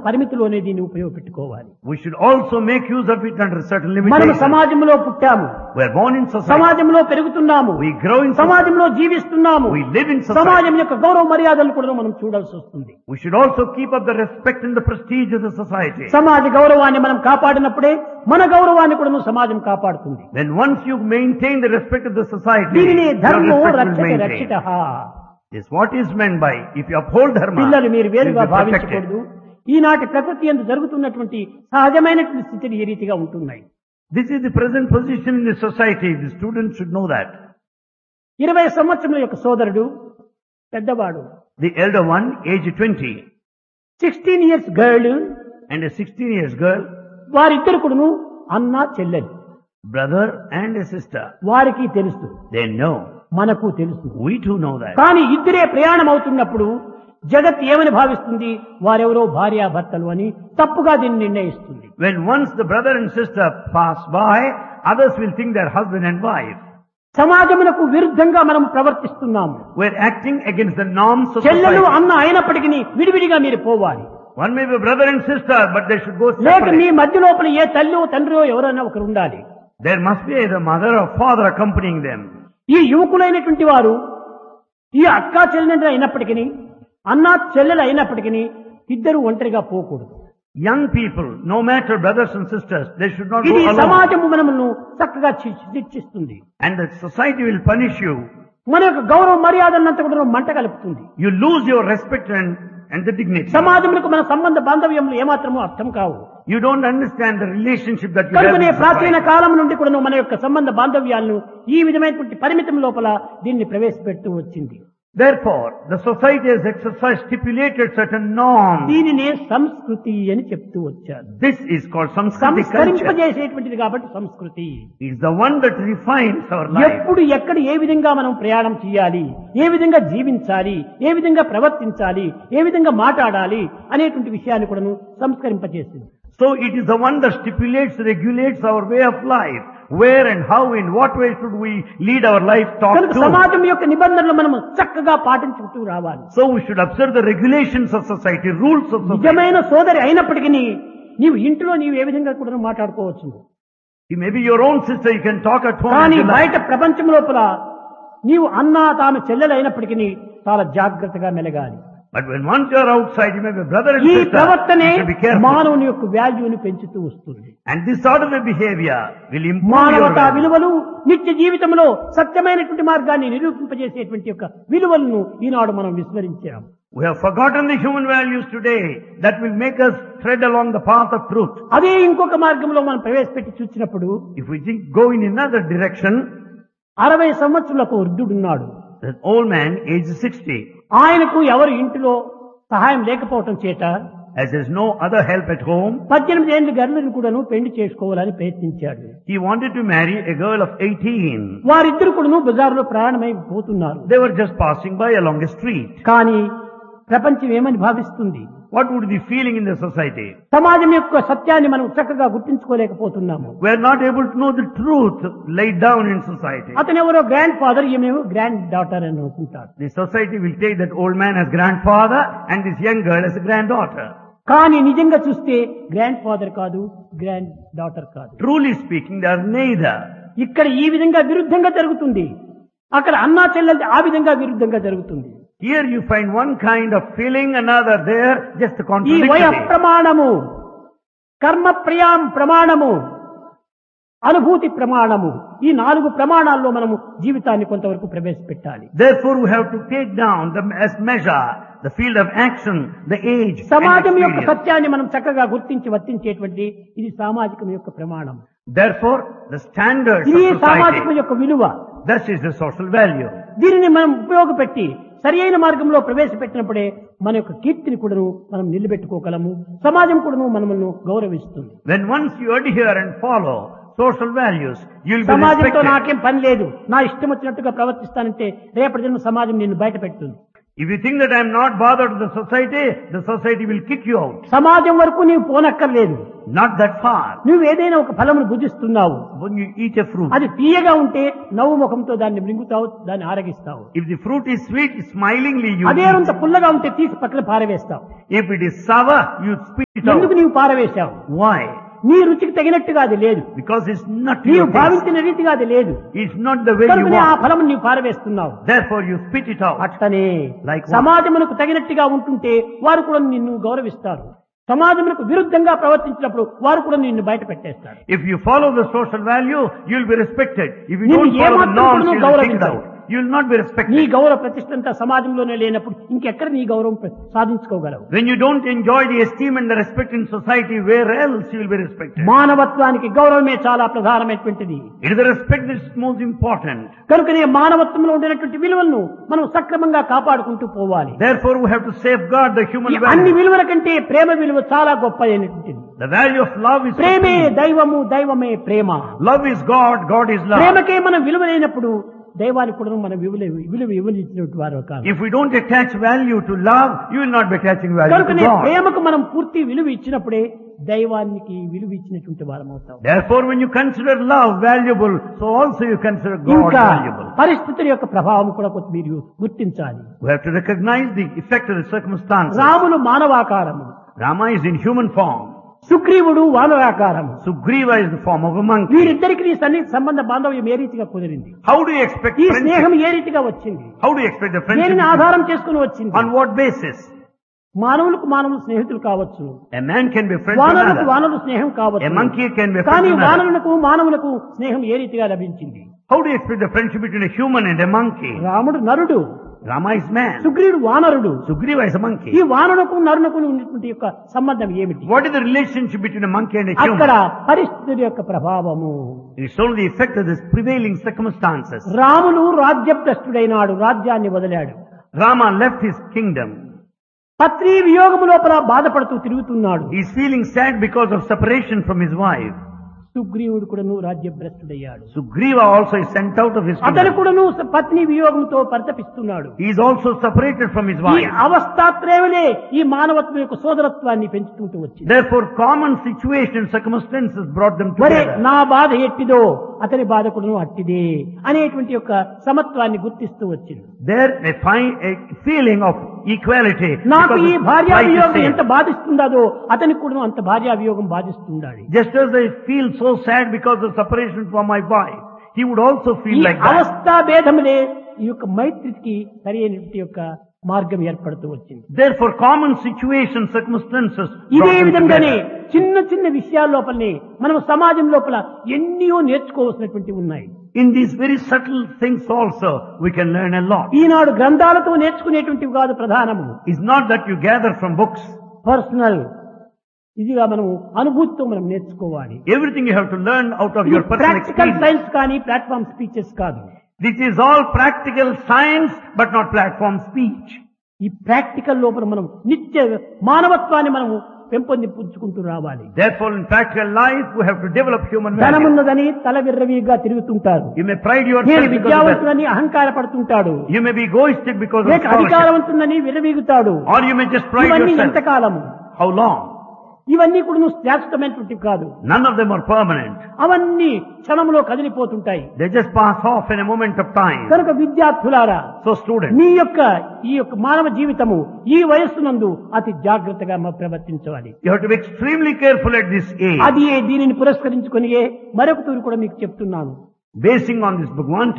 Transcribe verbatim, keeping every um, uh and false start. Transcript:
పరిమితిలోనే దీన్ని ఉపయోగపెట్టుకోవాలి. We should also make use of it under certain మనం limitations. సమాజంలో పుట్టాము, We are born in society. సమాజంలో పెరుగుతున్నాము, We grow in society. సమాజంలో జీవిస్తున్నాము. We live in society. సమాజం యొక్క గౌరవ మర్యాదలు కూడా మనం చూడాల్సి వస్తుంది. We should also keep up the respect and the prestige of the society. సమాజ గౌరవాన్ని మనం కాపాడినప్పుడే మన గౌరవాన్ని కూడా సమాజం కాపాడుతుంది. Then once you maintain the respect of the society, దీనిని your ధర్మో respect will రక్షతే maintain. రక్షితః. Is what is meant by if you uphold dharma, పిల్లలు మీరు you will వేరుగా be protected. భావించకూడదు. ఈనాటి ప్రకృతి యందు జరుగుతున్నటువంటి సహజమైనటువంటి స్థితిని ఈ రీతిగా ఉంటున్నాయి. This is the present position in the society. The students should know that. ఇరవై సంవత్సరముల యొక్క సోదరుడు పెద్దవాడు, The elder one, age twenty, sixteen years girl, and a sixteen years girl, వారిద్దరు కూడాను అన్న చెల్లెలు. brother and a sister. వారికి తెలుసు, They know. మనకు తెలుసు. We too know that. కానీ ఇద్దరే ప్రయాణం అవుతున్నప్పుడు జగత్ ఏమని భావిస్తుంది, వారెవరో భార్యాభర్తలు అని తప్పుగా దీన్ని నిర్ణయిస్తుంది. When once the brother and sister pass by, others will think they're husband and wife. సమాజమునకు విరుద్ధంగా మనం ప్రవర్తిస్తున్నాము. We're acting against the norms of చెల్లెలు society. అన్న అయినప్పటికీ విడివిడిగా మీరు పోవాలి. One may be brother and sister, but they should go లేక మీ separate. మధ్య లోపల ఏ తల్లి తండ్రియో ఎవరైనా ఒకరు ఉండాలి. There must be either mother or father accompanying them. ఈ యువకులైనటువంటి వారు ఈ అక్కా చెల్లెలు అయినప్పటికీ అన్నా చెల్లెలు అయినప్పటికీ ఇద్దరు ఒంటరిగా పోకూడదు. Young people, no matter brothers and sisters, they should not go ఇది alone. సమాజము మనమును చక్కగా శి- శిక్షిస్తుంది. And the society will punish you. మన యొక్క గౌరవ మర్యాదలంతా కూడా మంట కలుపుతుంది. You lose your respect and, and the dignity. సమాజములకు మన సంబంధ బాంధవ్యములు ఏమాత్రమూ అర్థం కావు. You don't understand the relationship that you have కనుకనే in ప్రాచీన society. కాలం నుండి కూడా మన యొక్క సంబంధ బాంధవ్యాలను ఈ విధమైనటువంటి పరిమితం లోపల దీన్ని ప్రవేశపెడుతూ వచ్చింది. Therefore, the society has exercised stipulated certain norms. దీనినే సంస్కృతి అని చెప్తూ వచ్చారు. This is called Samskriti culture. సంస్కరింపజేసేటువంటిది కాబట్టి సంస్కృతి. It's the one that refines our life. ఎప్పుడు ఎక్కడ ఏ విధంగా మనం ప్రయాణం చేయాలి, ఏ విధంగా జీవించాలి, ఏ విధంగా ప్రవర్తించాలి, ఏ విధంగా మాట్లాడాలి అనేటువంటి విషయాన్ని కూడా సంస్కరింపజేసింది. So it is the one that stipulates, regulates our way of life. Where and how, in what way should we lead our life, talk కనుక to. సమాజం యొక్క నిబంధనలు మనం చక్కగా పాటించుకుంటూ రావాలి. So we should observe the regulations of society, rules of society. నిజమైన సోదరి అయినప్పటికీ నీవు ఇంట్లో నీవు ఏ విధంగా కూడా మాట్లాడుకోవచ్చు. You may be your own sister, you can talk at home. కానీ if you like. బయట ప్రపంచం లోపల నీవు అన్నా తాను చెల్లెలు అయినప్పటికీ చాలా జాగ్రత్తగా మెలగాలి. But when once you are outside, you may be brother and ఈ sister, ప్రవర్తనే you should be careful. మానవుని యొక్క వాల్యూని పెంచుతూ వస్తుంది. And this sort of a behavior will improve your మానవతా value. విలువలు నిత్య జీవితంలో సత్యమైనటువంటి మార్గాన్ని నిరూపింపజేసేటువంటి యొక్క విలువలను ఈనాడు మనం విస్మరించాం. We have forgotten the human values today that will make us tread along the path of truth. అదే ఇంకొక మార్గంలో మనం ప్రవేశపెట్టి చూసినప్పుడు If we think, go in another direction, అరవై సంవత్సరాలకు వృద్ధుడున్నాడు. the old man, age sixty, ఆయనకు ఎవరు ఇంటిలో సహాయం లేకపోవటం చేత as there is no other help at home, పద్దెనిమిది ఏళ్ళ గర్లుని కూడాను పెళ్లి చేసుకోవాలని ప్రయత్నించాడు. he wanted to marry a girl of eighteen. వారిద్దరు కూడాను బజారులో ప్రయాణమై పోతున్నారు. They were just passing by along a street. కానీ ప్రపంచం ఏమని భావిస్తుంది, What would be feeling in the society? సమాజం యొక్క సత్యాన్ని మనం చక్కగా గుర్తించుకోలేకపోతున్నాము. We are not able to know the truth laid down in society. అతను ఎవరో గ్రాండ్ ఫాదర్, ఈమె గ్రాండ్ డాటర్ అని అనుకుంటారు. The society will take that old man as grandfather and this young girl as a granddaughter. కానీ నిజంగా చూస్తే grand father కాదు, grand daughter కాదు. Truly speaking, they are neither. ఇక్కడ ఈ విధంగా విరుద్ధంగా జరుగుతుంది, అక్కడ అన్నా చెల్లెలు ఆ విధంగా విరుద్ధంగా జరుగుతుంది. Here you find one kind of feeling, another there, just a ఈ వయ contradiction. ప్రమాణము, కర్మ ప్రయాం ప్రమాణము, అనుభూతి ప్రమాణము, ఈ నాలుగు ప్రమాణాల్లో మనము జీవితాన్ని కొంతవరకు ప్రవేశపెట్టాలి. Therefore we have to take down the, as measure the field of action, the age, and సమాజం యొక్క experience. సత్యాన్ని మనం చక్కగా గుర్తించి వర్తించేటువంటి ఇది సామాజికం యొక్క ప్రమాణం. Therefore, the standards ఇది of సామాజికం society, యొక్క విలువ. this is the social value. దీనిని మనం ఉపయోగపెట్టి సరి అయిన మార్గంలో ప్రవేశపెట్టినప్పుడే మన యొక్క కీర్తిని కూడాను మనం నిలబెట్టుకోగలము, సమాజం కూడాను మనల్ని గౌరవిస్తుంది. When once you adhere and follow social values, you will be సమాజంతో respected. నాకేం పని లేదు, నా ఇష్టం వచ్చినట్టుగా ప్రవర్తిస్తానంటే రేపటి దిన సమాజం నిన్ను బయట పెడుతుంది. If you think that I am not bothered with the society, the society will kick you out. సమాజం వరకు నీవు పోనక్కర్లేదు. Not that far. నువ్వు ఏదైనా ఒక ఫలమును భుజిస్తున్నావు. When you eat a fruit, అది తీయగా ఉంటే నవ్వు ముఖంతో దాన్ని మృంగుతావు, దాన్ని ఆరగిస్తావు. if the fruit is sweet, smilingly you అదే eat. అంత పుల్లగా ఉంటే తీసి పక్కన పారవేస్తావు. If it is sour, you spit it ఎందుకు out. నీవు పారవేశావు? Why? నీ రుచికి తగినట్టుగా అది లేదు. Because it's not నీవు your taste. భావించిన రీతిగా అది లేదు. It's not the way you కనుకనే ఆ want. ఫలము నీవు పారవేస్తున్నావు. Therefore you spit it out. అట్లనే Like what? సమాజమునకు తగినట్టుగా ఉంటుంటే వారు కూడా నిన్ను గౌరవిస్తారు. సమాజమునకు విరుద్ధంగా ప్రవర్తించినప్పుడు వారు కూడా నిన్ను బయట పెట్టేస్తారు. If you follow the social value, you'll be respected. If you నిన్ను don't follow the ఏమాత్రం norms, కూడా you'll be kicked గౌరవించరు. out. You'll not be నీ respected. గౌరవ ప్రతిష్టంతా సమాజంలోనే లేనప్పుడు ఇంకెక్కడ నీ గౌరవం ప్ర- సాధించుకోగలవు? When you don't enjoy the esteem and the respect in society, where else you will be respected? మానవత్వానికి గౌరవమే చాలా ప్రధానమైనటువంటిది. It is the respect that is most important. కనుకనే మానవత్వంలో ఉండేటువంటి విలువలను మనం సక్రమంగా కాపాడుకుంటూ పోవాలి. Therefore we have to safeguard the human ఈ అన్ని value. విలువల కంటే ప్రేమ విలువ చాలా గొప్ప అయినటువంటిది. The value of love is ప్రేమే supreme. దైవము, దైవమే ప్రేమ. Love is God, God is love. ప్రేమకే మనం విలువలేనప్పుడు దైవానికి కూడా మనం విలువ విలువ ఇవ్వనిచ్చినటువంటి వారు కాదు. If we don't attach value to love, you will not be attaching value to కనుకనే God. ప్రేమకు మనం పూర్తి విలువ ఇచ్చినప్పుడే దైవానికి విలువ ఇచ్చినటువంటి వారం అవుతాం. Therefore when you consider love valuable, so also you consider God ఇంకా valuable. పరిస్థితుల యొక్క ప్రభావం కూడా కొంత మీరు గుర్తించాలి. We have to recognize the effect of the circumstances. Ramulu మానవాకారము, Rama is in human form. సుగ్రీవుడు వానరాకారము. Sugriva is the form of a monkey. వీరిద్దరికి ఈ సన్ని సంబంధ బాంధవ్యం ఏ రీతిగా కుదిరింది? How do you expect ఈ స్నేహం friendship? ఏ రీతిగా వచ్చింది? How do you expect the friendship? దేనిని to be? ఆధారం చేసుకుని వచ్చింది? On what basis? మానవులకు మానవులు స్నేహితులు కావచ్చు, A man can be friends with వానరులకు another. వానరులు స్నేహం A కావచ్చు. monkey can be friends కానీ with another. వానరులకు మానవులకు స్నేహం ఏ రీతిగా లభించింది? How do you expect the friendship between a human and a monkey? రాముడు నరుడు, Rama is man. సుగ్రీవుడు వానరుడు. Sugriva is a ఈ monkey. వానరులకు నరునకు ఉన్నటువంటి యొక్క సంబంధం ఏమిటి? What is the relationship between a monkey and a అక్కడ human? పరిస్థితుల యొక్క ప్రభావము. It's only the effect of the prevailing circumstances. Ramulu రాజ్యభ్రష్టుడైనాడు, రాజ్యాన్ని వదిలాడు. Rama left his kingdom. పత్ని వియోగము లోపల బాధపడుతూ తిరుగుతున్నాడు. He is feeling sad because of separation from his wife. సుగ్రీవుడు కూడాను రాజ్యభ్రష్టుడయ్యాడు. Sugriva also is sent out of his అతను kingdom. కూడాను పత్ని వియోగంతో పరితపిస్తున్నాడు. He is also separated from his ఈ wife. అవస్థాత్రేవలే ఈ మానవత్వం యొక్క సోదరత్వాన్ని పెంచుకుంటూ వచ్చింది. Therefore, common situations, circumstances brought them మరే together. నా బాధ ఎట్టిదో అతని బాధ కూడాను అట్టిదే అనేటువంటి యొక్క సమత్వాన్ని గుర్తిస్తూ వచ్చింది. There they find a feeling of equality. నాకు because ఈ it's భార్యా right to వియోగం say. ఎంత బాధిస్తుందో అతనికి కూడా అంత భార్యా వియోగం బాధిస్తుండాలి. Just as I feel so sad because of separation from my wife, he would also ఈ feel like that. అవస్థా భేదములే ఈ యొక్క మైత్రికి సరైనటువంటి యొక్క మార్గం ఏర్పడుతూ వచ్చింది. Therefore, common situations, circumstances ఇదే brought them విధంగానే together. చిన్న చిన్న విషయాల లోపలనే మనం సమాజం లోపల ఎన్నో నేర్చుకోవాల్సినటువంటివి ఉన్నాయి. In these very subtle things also, we can learn a lot. ఈనాడు గ్రంథాలతో నేర్చుకునేటువంటివి కాదు ప్రధానము. It's not that you gather from books. Personal ఇదిగా మనం అనుభూతితో మనం నేర్చుకోవాలి. Everything you have to learn out of your personal practical experience. Science కానీ platform speeches కాదు. This is all practical science, but not platform speech. ఈ practical లోపల మనం నిత్య మానవత్వాన్ని మనం పెంపొందించుకుంటూ రావాలి. Therefore, in practical life, we have to develop human value. ధనమున్నదని తల విర్రవీగా తిరుగుతుంటారు. You may pride yourself నేను because of that. విద్యావంతులని అహంకారపడుతుంటాడు. You may be egoistic because of లేక scholarship. అధికారవంతుందని విర్రవీగుతాడు. Or you may just pride ఇవన్నీ yourself. ఎంతకాలము? How long? ఇవన్నీ కూడా నువ్వు శాశ్వతమైనటువంటివి కాదు. None of them are permanent. అవన్నీ క్షణంలో కదిలిపోతుంటాయి. They just pass off in a moment of time. కనుక విద్యార్థులారా, So students, నీ యొక్క ఈ యొక్క మానవ జీవితము ఈ వయస్సునందు అతి జాగ్రత్తగా మ- ప్రవర్తించాలి. you have to be extremely careful at this age. అది దీనిని పురస్కరించుకొని మరొక తూరు కూడా మీకు చెప్తున్నాను. Basing on this Bhagwan